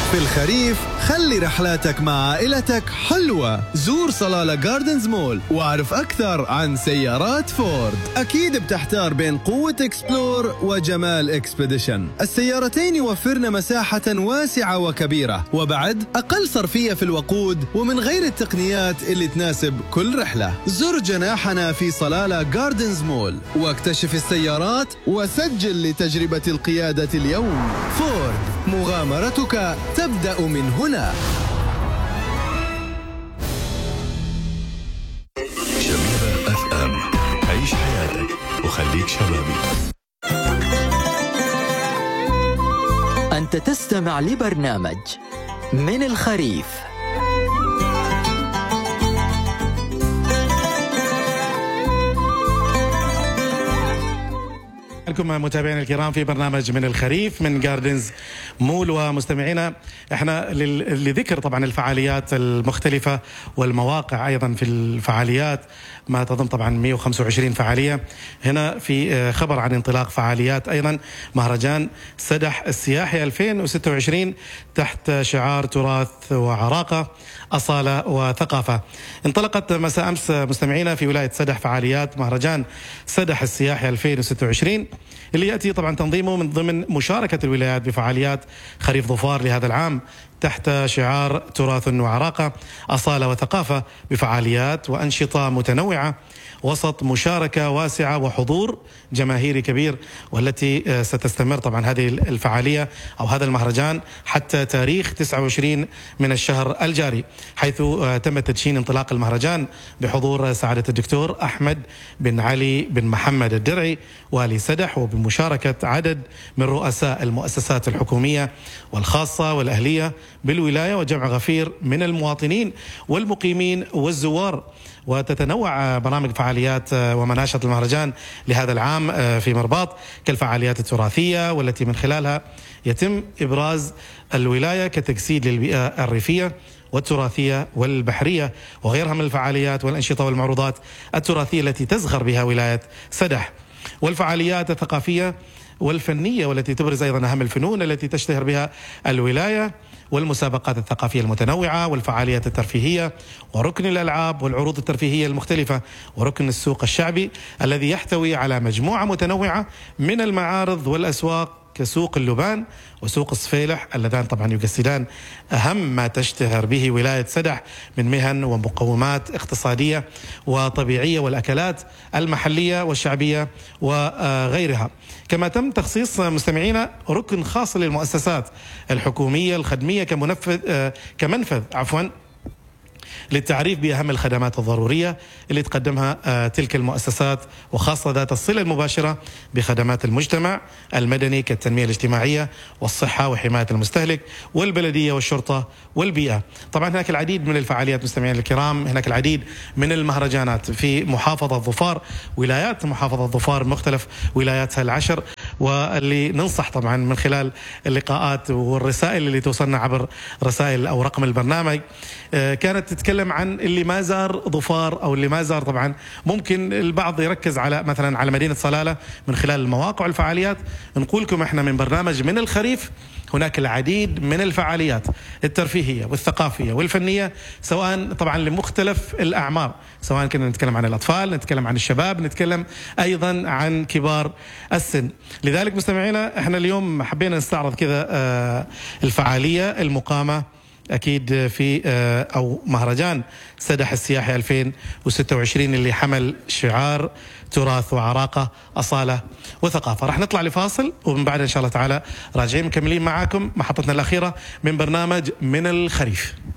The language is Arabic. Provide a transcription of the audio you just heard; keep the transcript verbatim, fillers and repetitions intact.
في الخريف خلي رحلاتك مع عائلتك حلوة. زور صلالة جاردنز مول واعرف أكثر عن سيارات فورد. أكيد بتحتار بين قوة إكسبلور وجمال إكسبيديشن. السيارتين يوفرن مساحة واسعة وكبيرة، وبعد أقل صرفية في الوقود، ومن غير التقنيات اللي تناسب كل رحلة. زر جناحنا في صلالة جاردنز مول واكتشف السيارات وسجل لتجربة القيادة اليوم. فورد، مغامرتك تبدأ من هنا. شبيبة اف ام، عيش حياتك وخليك شبابي. أنت تستمع لبرنامج من الخريف. لكم متابعينا الكرام في برنامج من الخريف من جاردنز مول. ومستمعينا احنا لذكر طبعا الفعاليات المختلفة والمواقع ايضا في الفعاليات، ما تضم طبعا مئة وخمسة وعشرين فعالية. هنا في خبر عن انطلاق فعاليات ايضا مهرجان سدح السياحي ألفين وستة وعشرين تحت شعار تراث وعراقة، أصالة وثقافة. انطلقت مساء أمس مستمعينا في ولاية سدح فعاليات مهرجان سدح السياحي ألفين وستة وعشرين، اللي يأتي طبعا تنظيمه من ضمن مشاركة الولايات بفعاليات خريف ظفار لهذا العام تحت شعار تراث وعراقة، أصالة وثقافة، بفعاليات وأنشطة متنوعة وسط مشاركة واسعة وحضور جماهيري كبير، والتي ستستمر طبعا هذه الفعالية أو هذا المهرجان حتى تاريخ تسعة وعشرين من الشهر الجاري، حيث تم تدشين انطلاق المهرجان بحضور سعادة الدكتور أحمد بن علي بن محمد الدرعي والي سدح، وبمشاركة عدد من رؤساء المؤسسات الحكومية والخاصة والأهلية بالولاية وجمع غفير من المواطنين والمقيمين والزوار. وتتنوع برامج فعاليات ومناشط المهرجان لهذا العام في مرباط كالفعاليات التراثية، والتي من خلالها يتم إبراز الولاية كتجسيد للبيئة الريفية والتراثية والبحرية، وغيرها من الفعاليات والأنشطة والمعروضات التراثية التي تزخر بها ولاية سدح، والفعاليات الثقافية والفنية والتي تبرز أيضا أهم الفنون التي تشتهر بها الولاية، والمسابقات الثقافية المتنوعة والفعاليات الترفيهية وركن الألعاب والعروض الترفيهية المختلفة، وركن السوق الشعبي الذي يحتوي على مجموعة متنوعة من المعارض والأسواق كسوق اللبان وسوق الصفيلح، اللذان طبعا يجسدان أهم ما تشتهر به ولاية سدح من مهن ومقومات اقتصادية وطبيعية والأكلات المحلية والشعبية وغيرها. كما تم تخصيص مستمعينا ركن خاص للمؤسسات الحكومية الخدمية كمنفذ كمنفذ عفوا للتعريف بأهم الخدمات الضرورية اللي تقدمها آه تلك المؤسسات، وخاصة ذات الصلة المباشرة بخدمات المجتمع المدني كالتنمية الاجتماعية والصحة وحماية المستهلك والبلدية والشرطة والبيئة. طبعا هناك العديد من الفعاليات مستمعين الكرام، هناك العديد من المهرجانات في محافظة ظفار، ولايات محافظة ظفار مختلف ولاياتها العشر، واللي ننصح طبعا من خلال اللقاءات والرسائل اللي توصلنا عبر رسائل أو رقم البرنامج آه كانت تتكلم عن اللي ما زار ظفار او اللي ما زار. طبعا ممكن البعض يركز على مثلا على مدينة صلالة من خلال المواقع والفعاليات. نقول لكم احنا من برنامج من الخريف هناك العديد من الفعاليات الترفيهية والثقافية والفنية، سواء طبعا لمختلف الأعمار، سواء كنا نتكلم عن الأطفال، نتكلم عن الشباب، نتكلم أيضا عن كبار السن. لذلك مستمعينا احنا اليوم حبينا نستعرض كذا آه الفعالية المقامة أكيد في أو مهرجان سدح السياحي ألفين وستة وعشرين اللي حمل شعار تراث وعراقة، أصالة وثقافة. راح نطلع لفاصل ومن بعد إن شاء الله تعالى راجعين مكملين معاكم محطتنا الأخيرة من برنامج من الخريف.